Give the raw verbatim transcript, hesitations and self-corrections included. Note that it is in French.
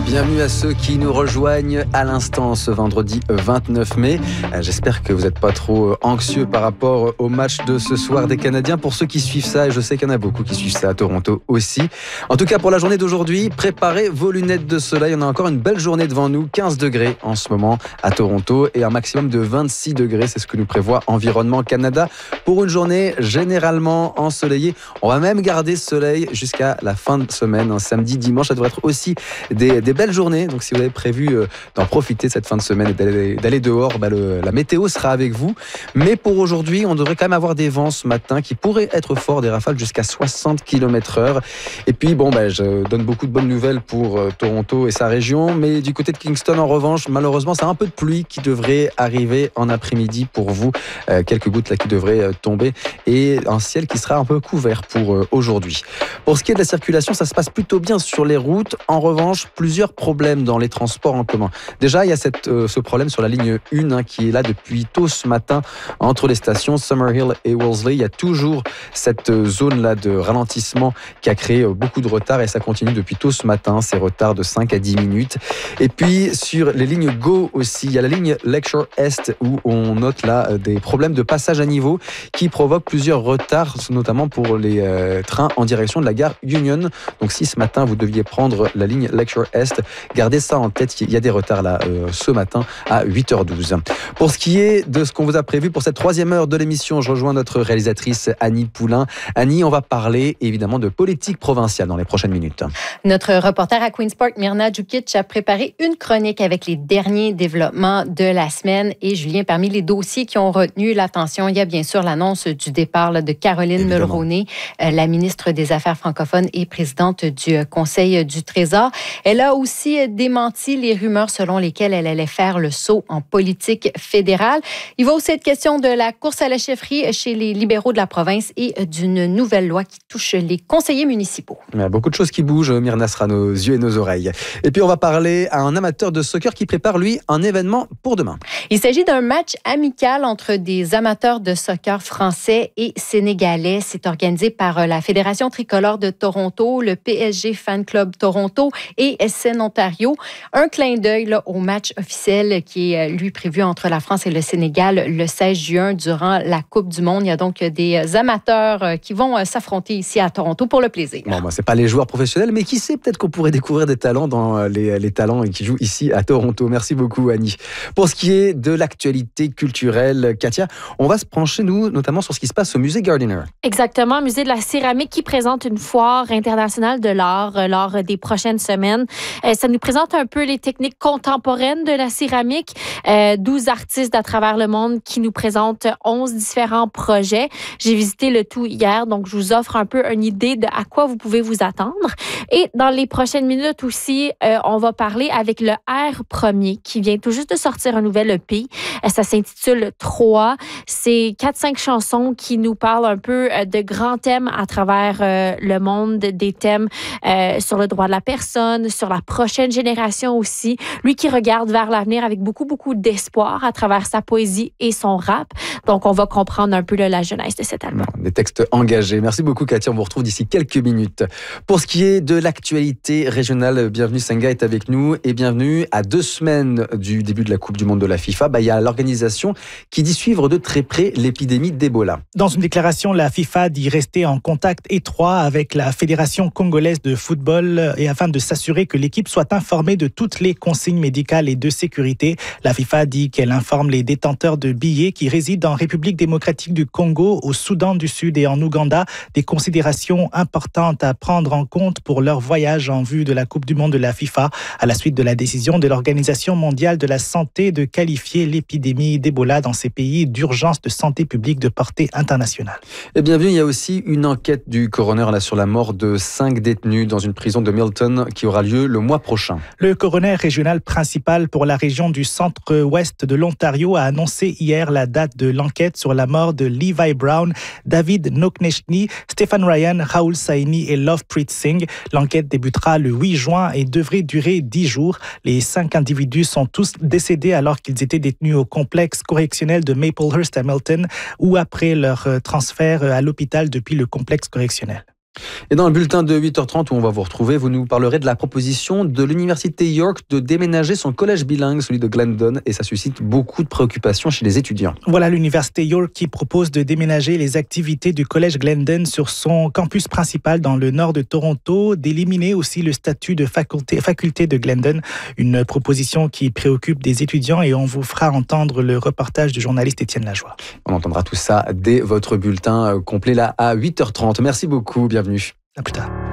Bienvenue à ceux qui nous rejoignent à l'instant ce vendredi vingt-neuf mai. J'espère que vous n'êtes pas trop anxieux par rapport au match de ce soir des Canadiens. Pour ceux qui suivent ça, et je sais qu'il y en a beaucoup qui suivent ça à Toronto aussi. En tout cas, pour la journée d'aujourd'hui, préparez vos lunettes de soleil. On a encore une belle journée devant nous. quinze degrés en ce moment à Toronto et un maximum de vingt-six degrés. C'est ce que nous prévoit Environnement Canada pour une journée généralement ensoleillée. On va même garder ce soleil jusqu'à la fin de semaine. Un samedi, dimanche, ça devrait être aussi des, des belles journées. Donc si vous avez prévu euh, d'en profiter cette fin de semaine et d'aller, d'aller dehors, bah le, la météo sera avec vous. Mais pour aujourd'hui, on devrait quand même avoir des vents ce matin qui pourraient être forts, des rafales jusqu'à soixante kilomètres heure. Et puis bon, bah, je donne beaucoup de bonnes nouvelles pour euh, Toronto et sa région. Mais du côté de Kingston, en revanche, malheureusement, c'est un peu de pluie qui devrait arriver en après-midi pour vous. Euh, quelques gouttes là qui devraient euh, tomber et un ciel qui sera un peu couvert pour euh, aujourd'hui. Pour ce qui est de la circulation, ça se passe plutôt bien sur les routes. En revanche, plusieurs problèmes dans les transports en commun. Déjà, il y a cette, euh, ce problème sur la ligne un hein, qui est là depuis tôt ce matin entre les stations Summerhill et Wolseley. Il y a toujours cette euh, zone-là de ralentissement qui a créé euh, beaucoup de retard et ça continue depuis tôt ce matin, ces retards de cinq à dix minutes. Et puis, sur les lignes Go aussi, il y a la ligne Lakeshore Est où on note là euh, des problèmes de passage à niveau qui provoquent plusieurs retards, notamment pour les euh, trains en direction de la gare Union. Donc si ce matin vous deviez prendre la ligne Lakeshore Est, gardez ça en tête, il y a des retards là euh, ce matin à huit heures douze. Pour ce qui est de ce qu'on vous a prévu pour cette troisième heure de l'émission, je rejoins notre réalisatrice Annie Poulain. Annie, on va parler évidemment de politique provinciale dans les prochaines minutes. Notre reporter à Queen's Park, Myrna Djukic, a préparé une chronique avec les derniers développements de la semaine. Et Julien, parmi les dossiers qui ont retenu l'attention, il y a bien sûr l'annonce du départ là, de Caroline Évidemment. Mulroney, euh, la ministre des Affaires francophones et présidente du euh, Conseil du Trésor. Elle a aussi euh, démenti les rumeurs selon lesquelles elle allait faire le saut en politique fédérale. Il va aussi être question de la course à la chefferie chez les libéraux de la province et euh, d'une nouvelle loi qui touche les conseillers municipaux. Il y a beaucoup de choses qui bougent, Myrna sera nos yeux et nos oreilles. Et puis on va parler à un amateur de soccer qui prépare lui un événement pour demain. Il s'agit d'un match amical entre des amateurs de soccer français et sénégalais. C'est organisé par la Fédération tricolore de Toronto, le P S G Fan Club Toronto et S N Ontario. Un clin d'œil là, au match officiel qui est lui prévu entre la France et le Sénégal le seize juin durant la Coupe du Monde. Il y a donc des amateurs qui vont s'affronter ici à Toronto pour le plaisir. Bon, bah, c'est pas les joueurs professionnels, mais qui sait, peut-être qu'on pourrait découvrir des talents dans les, les talents qui jouent ici à Toronto. Merci beaucoup, Annie. Pour ce qui est de l'actualité culturelle, Katia, on va se pencher, nous, notamment sur ce qui se passe au musée Gardiner. Exactement, musée de la céramique qui présente une foire internationale de l'art euh, lors des prochaines semaines. Euh, ça nous présente un peu les techniques contemporaines de la céramique. Euh, douze artistes à travers le monde qui nous présentent onze différents projets. J'ai visité le tout hier, donc je vous offre un peu une idée de à quoi vous pouvez vous attendre. Et dans les prochaines minutes aussi, euh, on va parler avec le R Premier qui vient tout juste de sortir un nouvel E P. Euh, ça s'intitule trois. C'est quatre cinq chansons qui nous parlent un peu de grands thèmes à travers euh, le monde, des thèmes euh, sur le droit de la personne, sur la prochaine génération aussi. Lui qui regarde vers l'avenir avec beaucoup, beaucoup d'espoir à travers sa poésie et son rap. Donc, on va comprendre un peu là, la jeunesse de cet album. Des textes engagés. Merci beaucoup, Katia. On vous retrouve d'ici quelques minutes. Pour ce qui est de l'actualité régionale, bienvenue, Senga est avec nous et bienvenue à deux semaines du début de la Coupe du Monde de la FIFA. Bah, il y a l'organisation qui dit suivre de très près l'épidémie d'Ebola. Dans une déclaration, la FIFA dit rester en contact étroit avec la Fédération congolaise de football et afin de s'assurer que l'équipe soit informée de toutes les consignes médicales et de sécurité. La FIFA dit qu'elle informe les détenteurs de billets qui résident en République démocratique du Congo, au Soudan du Sud et en Ouganda des considérations importantes à prendre en compte pour leur voyage en vue de la Coupe du Monde de la FIFA à la suite de la décision de l'Organisation mondiale de la santé de qualifier l'épidémie d'Ebola dans ces pays d'urgence de santé publique de portée internationale. Et bienvenue, il y a aussi une enquête du coroner là, sur la mort de cinq détenus dans une prison de Milton qui aura lieu le mois prochain. Le coroner régional principal pour la région du centre-ouest de l'Ontario a annoncé hier la date de l'enquête sur la mort de Levi Brown, David Noknechny, Stephen Ryan, Raoul Saini et Lovepreet Singh. L'enquête débutera le huit juin et devrait durer dix jours. Les cinq individus sont tous décédés alors qu'ils étaient détenus au complexe correctionnel de Maplehurst à Milton ou après leur transfert à l'hôpital depuis le complexe correctionnel. Et dans le bulletin de huit heures trente où on va vous retrouver, vous nous parlerez de la proposition de l'université York de déménager son collège bilingue, celui de Glendon, et ça suscite beaucoup de préoccupations chez les étudiants. Voilà l'université York qui propose de déménager les activités du collège Glendon sur son campus principal dans le nord de Toronto, d'éliminer aussi le statut de faculté, faculté de Glendon, une proposition qui préoccupe des étudiants, et on vous fera entendre le reportage du journaliste Étienne Lajoie. On entendra tout ça dès votre bulletin complet là à huit heures trente. Merci beaucoup, bienvenue. À plus tard.